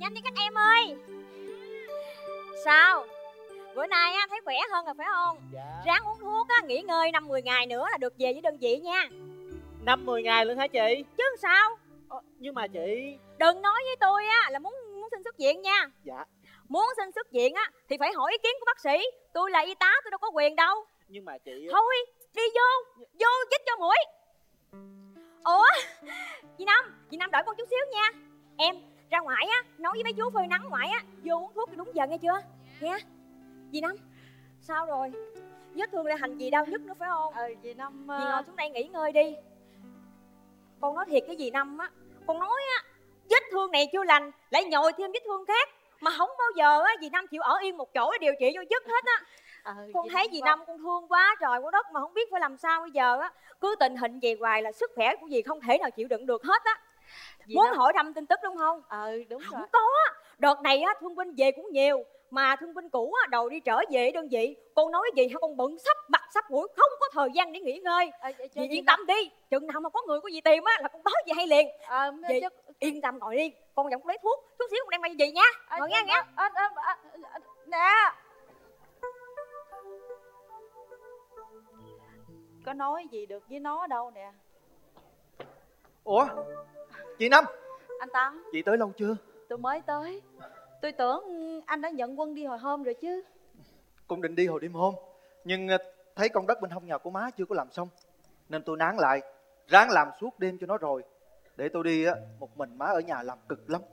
nhanh đi các em ơi. Sao? Bữa nay á, thấy khỏe hơn rồi phải không? Dạ. Ráng uống thuốc á, nghỉ ngơi 5-10 ngày nữa là được về với đơn vị nha. 5-10 ngày luôn hả chị? Chứ sao? Nhưng mà chị... Đừng nói với tôi á là muốn xin xuất viện nha. Dạ. Muốn xin xuất viện á thì phải hỏi ý kiến của bác sĩ. Tôi là y tá, tôi đâu có quyền đâu. Nhưng mà chị... Thôi, đi vô chích cho mũi. Ủa, chị Năm đợi con chút xíu nha. Em ra ngoài á, nói với mấy chú phơi nắng ngoài á, vô uống thuốc cho đúng giờ nghe chưa? Nghe. Dì Năm, sao rồi? Vết thương lại hành gì đau nhức nữa phải không? Dì Năm... Dì ngồi xuống đây nghỉ ngơi đi. Con nói thiệt cái dì Năm á, con nói á, vết thương này chưa lành lại nhồi thêm vết thương khác, mà không bao giờ á dì Năm chịu ở yên một chỗ để điều trị cho dứt hết á. Con thấy dì Năm con thương quá trời quá đất mà không biết phải làm sao bây giờ á. Cứ tình hình về hoài là sức khỏe của dì không thể nào chịu đựng được hết á. Muốn hỏi thăm tin tức đúng không? Đúng không rồi. có. Đợt này á thương binh về cũng nhiều, mà thương binh cũ á đầu đi trở về đơn vị. Con nói gì hả, con bận sắp mặt sắp mũi, không có thời gian để nghỉ ngơi. Dì yên tâm đi, chừng nào mà có người của dì tìm á là con báo dì hay liền. Dì yên tâm ngồi đi, con dẫn con lấy thuốc, chút xíu con đem qua cho dì nha. Ngồi nghe nghe. Nè, có nói gì được với nó đâu nè. Ủa? Chị Năm. Anh Tám. Chị tới lâu chưa? Tôi mới tới. Tôi tưởng anh đã nhận quân đi hồi hôm rồi chứ. Con định đi hồi đêm hôm, nhưng thấy con đất bên hông nhà của má chưa có làm xong, nên tôi nán lại, ráng làm suốt đêm cho nó rồi. Để tôi đi á, một mình má ở nhà làm cực lắm.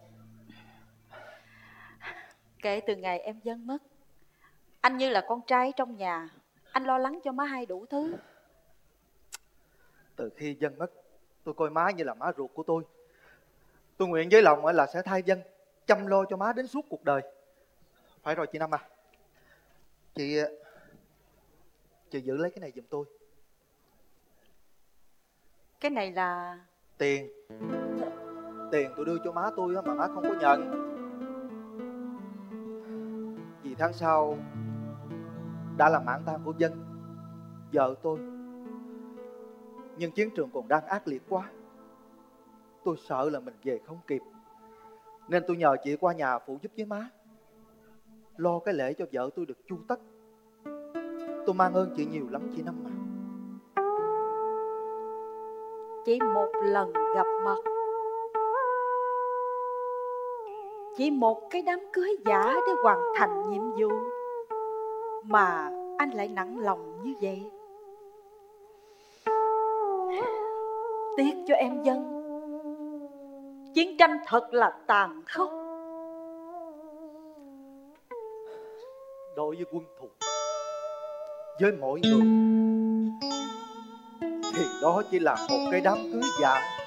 Kể từ ngày em Dân mất, anh như là con trai trong nhà. Anh lo lắng cho má hai đủ thứ. Từ khi Dân mất, tôi coi má như là má ruột của tôi. Tôi nguyện với lòng là sẽ thay Dân chăm lo cho má đến suốt cuộc đời. Phải rồi chị Năm à, chị giữ lấy cái này giùm tôi. Cái này là... Tiền tôi đưa cho má tôi mà má không có nhận. Vì tháng sau đã là mãn tang của Dân, vợ tôi. Nhưng chiến trường còn đang ác liệt quá, tôi sợ là mình về không kịp, nên tôi nhờ chị qua nhà phụ giúp với má, lo cái lễ cho vợ tôi được chu tất. Tôi mang ơn chị nhiều lắm chị Năm mà. Chỉ một lần gặp mặt, chỉ một cái đám cưới giả để hoàn thành nhiệm vụ, mà anh lại nặng lòng như vậy. Tiếc cho em Dân. Chiến tranh thật là tàn khốc. Đối với quân thù, với mọi người, thì đó chỉ là một cái đám cưới giả.